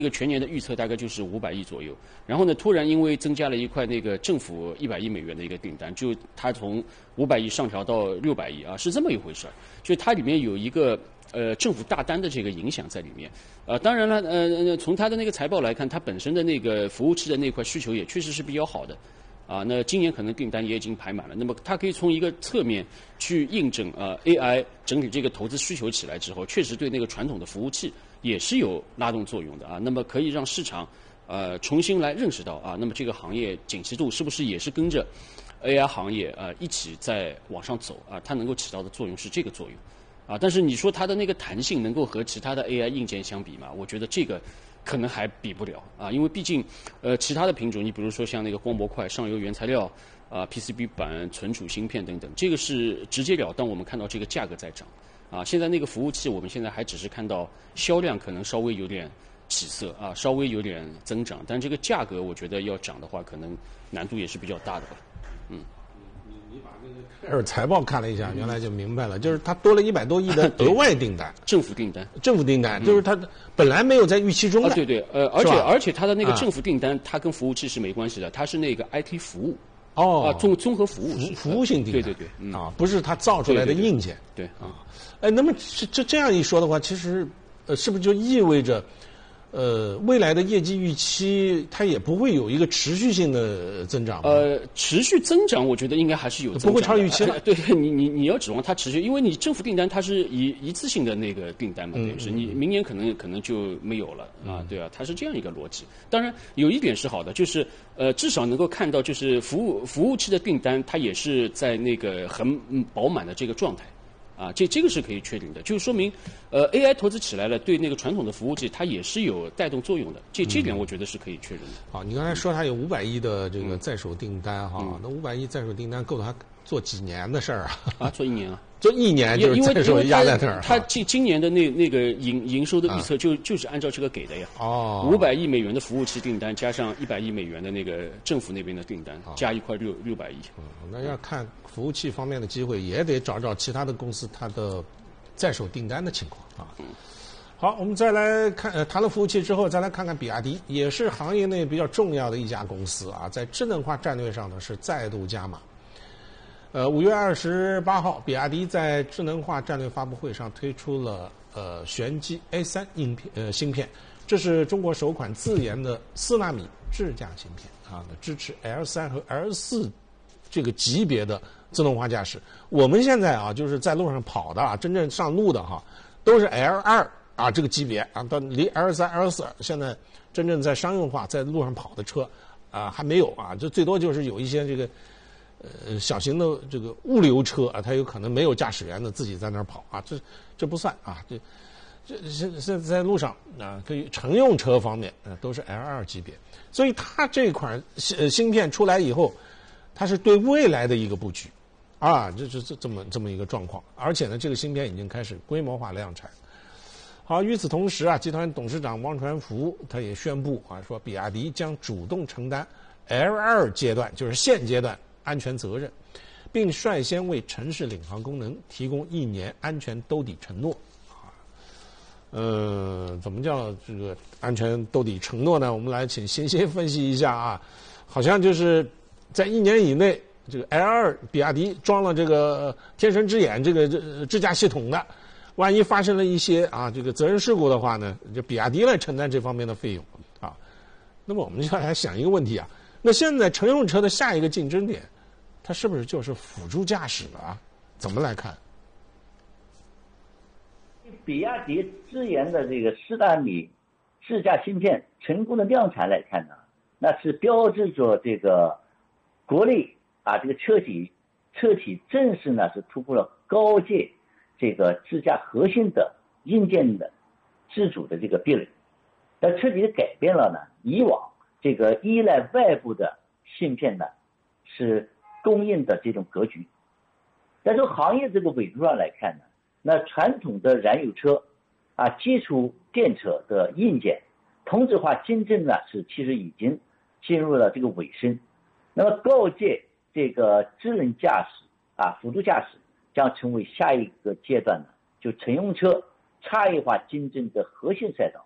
这个全年的预测大概就是500亿左右，然后呢，突然因为增加了一块那个政府100亿美元的一个订单，就它从500亿上调到600亿啊，是这么一回事儿。就它里面有一个政府大单的这个影响在里面。当然了，从它的那个财报来看，它本身的那个服务器的那块需求也确实是比较好的。那今年可能订单也已经排满了，那么它可以从一个侧面去印证AI 整体这个投资需求起来之后，确实对那个传统的服务器也是有拉动作用的啊。那么可以让市场重新来认识到那么这个行业景气度是不是也是跟着 AI 行业一起在往上走啊？它能够起到的作用是这个作用但是你说它的那个弹性能够和其他的 AI 硬件相比嘛？我觉得这个可能还比不了因为毕竟其他的品种，你比如说像那个光模块、上游原材料PCB 板、存储芯片等等，这个是直截了当我们看到这个价格在涨现在那个服务器，我们现在还只是看到销量可能稍微有点起色稍微有点增长，但这个价格我觉得要涨的话，可能难度也是比较大的吧。 你把那个凯尔财报看了一下，原来就明白了，就是它多了100多亿的额外订单， 政府订单， 就是它本来没有在预期中的。 对，而且它的那个政府订单，它跟服务器是没关系的，它是那个 IT 服务。综合服务服务性订单。 对， 不是它造出来的硬件。 对那么这样一说的话，其实是不是就意味着未来的业绩预期它也不会有一个持续性的增长吗？ 持续增长，我觉得应该还是有增长的， 不会超预期了。 对，你要指望它持续，因为你政府订单它是一次性的那个订单嘛，等于是你明年可能就没有了对啊，它是这样一个逻辑。当然有一点是好的，就是至少能够看到，就是服务器的订单它也是在那个很饱满的这个状态。这个是可以确定的，就是说明AI 投资起来了，对那个传统的服务器它也是有带动作用的，这点我觉得是可以确认的。 好，你刚才说它有500亿的这个在手订单那500亿在手订单够它做几年的事儿做1年啊？ 做1年就是在手压在那儿。 它今年的那个营收的预测就是按照这个给的呀。500亿美元的服务器订单加上100亿美元的那个政府那边的订单，加一块600亿。 那要看服务器方面的机会，也得找找其他的公司它的在手订单的情况好，我们再来看谈了服务器之后，再来看看比亚迪，也是行业内比较重要的一家公司在智能化战略上呢是再度加码。5月28号，比亚迪在智能化战略发布会上推出了玄机 A3 芯片，这是中国首款自研的4纳米智驾芯片支持 L3 和 L4 这个级别的自动化驾驶。我们现在就是在路上跑的真正上路的都是 L2这个级别到离 L3、L4 现在真正在商用化在路上跑的车还没有就最多就是有一些这个小型的这个物流车它有可能没有驾驶员的自己在那儿跑这不算这在路上可以乘用车方面都是 L2 级别，所以它这款芯片出来以后，它是对未来的一个布局这是这么一个状况，而且呢这个芯片已经开始规模化量产。好，与此同时集团董事长汪传福他也宣布说比亚迪将主动承担 L2 阶段，就是现阶段安全责任，并率先为城市领航功能提供1年安全兜底承诺怎么叫这个安全兜底承诺呢？我们来请欣欣分析一下好像就是在1年以内，这个 L2 比亚迪装了这个天神之眼这个智驾系统的，万一发生了一些这个责任事故的话呢，就比亚迪来承担这方面的费用那么我们就来想一个问题那现在乘用车的下一个竞争点，它是不是就是辅助驾驶了怎么来看？ 比亚迪自研的这个4纳米智驾芯片成功的量产来看呢，那是标志着这个国内这个车企正式呢是突破了高阶这个智驾核心的硬件的自主的这个壁垒，那彻底改变了呢以往这个依赖外部的芯片呢是供应的这种格局。在这个行业这个维度上来看呢，那传统的燃油车基础电车的硬件同质化竞争呢是其实已经进入了这个尾声。那么高阶这个智能驾驶辅助驾驶将成为下一个阶段呢就乘用车差异化竞争的核心赛道。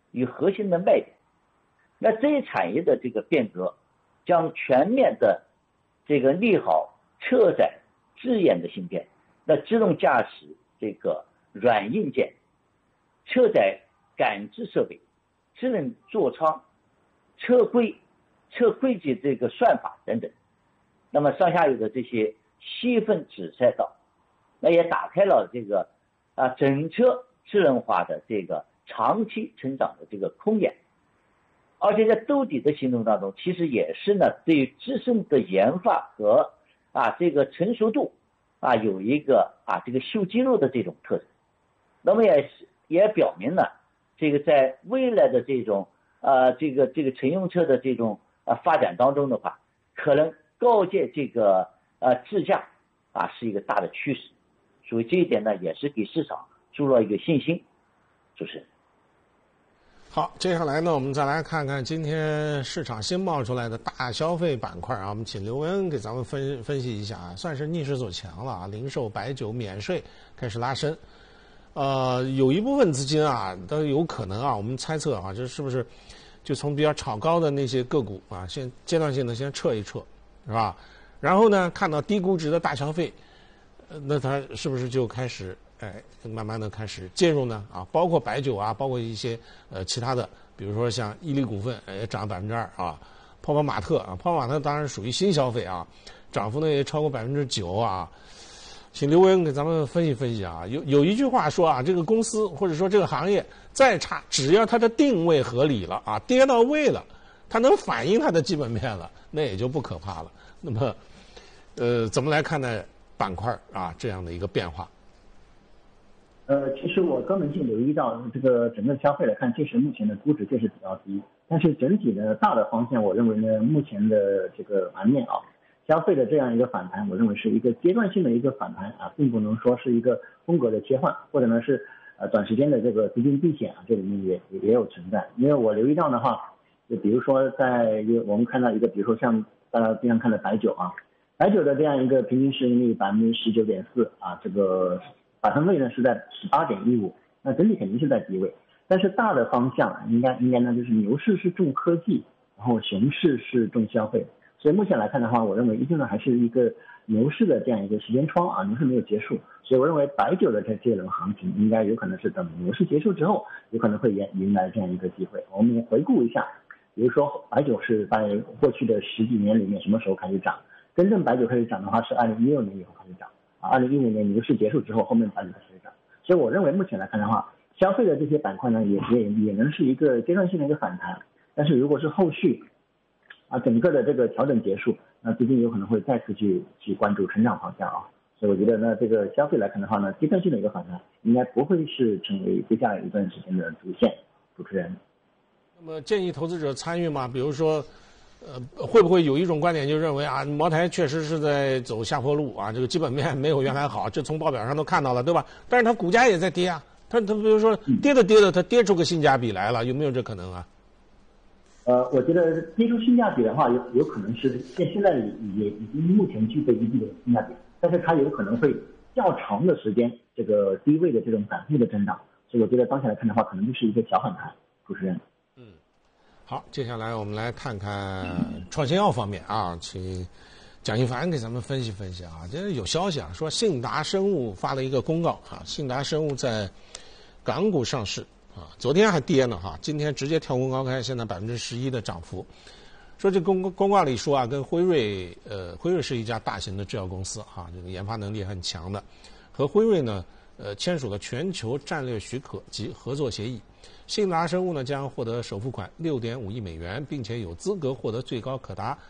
与核心的卖点。那这一产业的这个变革，将全面的这个利好车载智研的芯片，那自动驾驶这个软硬件、车载感知设备、智能座舱、车规矩这个算法等等。那么上下游的这些细分子赛道，那也打开了这个整车智能化的这个长期成长的这个空间。而且在兜底的行动当中，其实也是呢对于自身的研发和这个成熟度有一个这个秀肌肉的这种特征。那么也表明了这个在未来的这种这个乘用车的这种发展当中的话，可能高阶这个智驾是一个大的趋势。所以这一点呢，也是给市场注入了一个信心。主持人。 好，接下来呢，我们再来看看今天市场新冒出来的大消费板块我们请刘文给咱们分析一下算是逆势走强了零售、白酒免税开始拉升。有一部分资金都有可能我们猜测这是不是就从比较炒高的那些个股先阶段性的先撤一撤，是吧？然后呢，看到低估值的大消费，那它是不是就开始慢慢的开始介入呢？包括白酒包括一些其他的，比如说像伊利股份也涨了2%泡泡玛特泡泡玛特当然属于新消费涨幅呢也超过9%请刘文给咱们分析分析有一句话说这个公司或者说这个行业再差，只要它的定位合理了跌到位了，它能反映它的基本面了，那也就不可怕了。那么怎么来看待板块这样的一个变化？ 其实我专门性留意到这个整个消费来看，确实目前的估值确实比较低，但是整体的大的方向，我认为呢，目前的这个盘面消费的这样一个反弹，我认为是一个阶段性的一个反弹并不能说是一个风格的切换，或者呢是短时间的这个资金避险这里面也有存在。因为我留意到的话，就比如说我们看到一个，比如说像大家经常看的白酒白酒的这样一个平均市盈率19.4%这个百分位呢是在18.15%，那整体肯定是在低位，但是大的方向应该呢就是牛市是重科技，然后熊市是重消费，所以目前来看的话，我认为依旧呢还是一个牛市的这样一个时间窗牛市没有结束，所以我认为白酒的这轮行情应该有可能是等牛市结束之后，有可能会迎来这样一个机会。我们回顾一下，比如说白酒是在过去的10几年里面什么时候开始涨？真正白酒开始涨的话是2016年以后开始涨，2015年牛市结束之后，后面白酒开始涨。所以我认为目前来看的话，消费的这些板块呢也能是一个阶段性的一个反弹，但是如果是后续整个的这个调整结束，那资金有可能会再次去关注成长方向所以我觉得呢，这个消费来看的话呢，阶段性的一个反弹应该不会是成为接下来一段时间的主线。主持人， 那么建议投资者参与吗？比如说会不会有一种观点就认为茅台确实是在走下坡路这个基本面没有原来好，这从报表上都看到了，对吧？但是它股价也在跌它比如说跌的它跌出个性价比来了，有没有这可能我觉得跌出性价比的话，有可能是现在也已经目前具备一定的性价比，但是它有可能会较长的时间这个低位的这种反复的增长，所以我觉得当前来看的话，可能就是一个小反弹。主持人。 好，接下来我们来看看创新药方面请蒋一凡给咱们分析分析这有消息说信达生物发了一个公告信达生物在港股上市昨天还跌呢今天直接跳空高开，现在11%的涨幅。说这公告里说跟辉瑞是一家大型的制药公司这个研发能力很强的，和辉瑞呢签署了全球战略许可及合作协议。信达生物呢将获得首付款6.5亿美元，并且有资格获得最高可达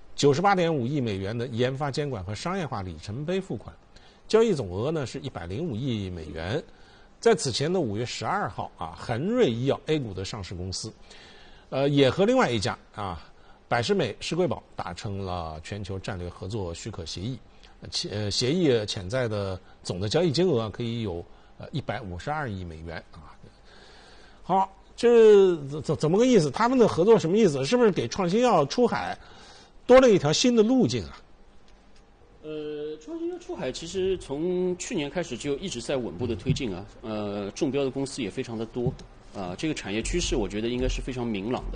98.5亿美元的研发监管和商业化里程碑付款，交易总额呢是105亿美元。在此前的5月12号恒瑞医药 A 股的上市公司，也和另外一家百世美世贵宝达成了全球战略合作许可协议，协议潜在的总的交易金额可以有152亿美元好，这怎么个意思？他们的合作什么意思？是不是给创新药出海多了一条新的路径创新药出海其实从去年开始就一直在稳步的推进中标的公司也非常的多这个产业趋势我觉得应该是非常明朗的。